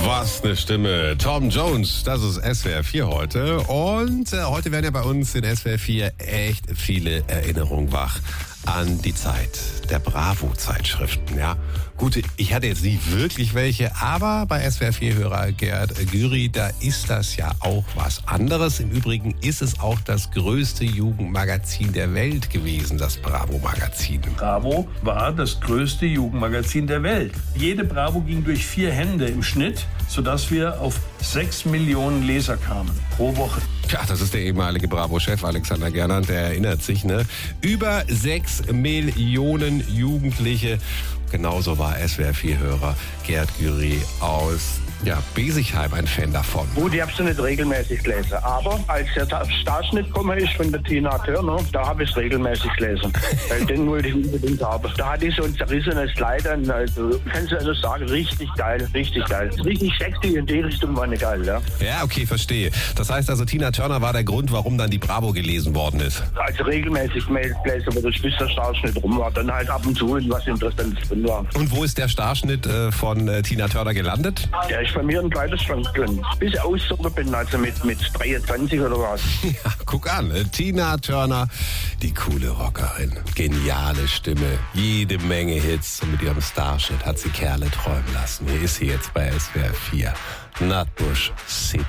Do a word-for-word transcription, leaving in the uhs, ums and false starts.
Was eine Stimme. Tom Jones, das ist S W R vier heute. Und äh, heute werden ja bei uns in S W R vier echt viele Erinnerungen wach an die Zeit der Bravo-Zeitschriften. Ja, gut, ich hatte jetzt nie wirklich welche, aber bei S W R vier-Hörer Gerd Gyri, da ist das ja auch was anderes. Im Übrigen ist es auch das größte Jugendmagazin der Welt gewesen, das Bravo-Magazin. Bravo war das größte Jugendmagazin der Welt. Jede Bravo ging durch vier Hände im Schnitt, sodass wir auf sechs Millionen Leser kamen pro Woche. Ja, das ist der ehemalige Bravo-Chef Alexander Gernand, der erinnert sich, ne? Über sechs Millionen Jugendliche. Genauso war S W R vier-Hörer Gerd Gyri aus ja, Besigheim ein Fan davon. Gut, ich habe es nicht regelmäßig gelesen, aber als der Starschnitt gekommen ist von der Tina Turner, da habe ich es regelmäßig gelesen, weil den wollte ich unbedingt haben. Da hatte ich so ein zerrissenes Kleid an, also kannst du also sagen, richtig geil, richtig geil. Richtig sexy in die Richtung war nicht geil, ja. Ja, okay, verstehe. Das heißt also, Tina Turner war der Grund, warum dann die Bravo gelesen worden ist. Also regelmäßig gelesen, aber das bis der Starschnitt rum war, dann halt ab und zu was Interessantes drin war. Und wo ist der Starschnitt äh, von äh, Tina Turner gelandet? Der ist bei mir im Kleiderschrank drin. Bis ich ausgezogen bin, also mit, mit dreiundzwanzig oder was. Ja, guck an, äh, Tina Turner, die coole Rockerin. Geniale Stimme, jede Menge Hits. Und mit ihrem Starschnitt hat sie Kerle träumen lassen. Hier ist sie jetzt bei S W R vier. Nutbush City.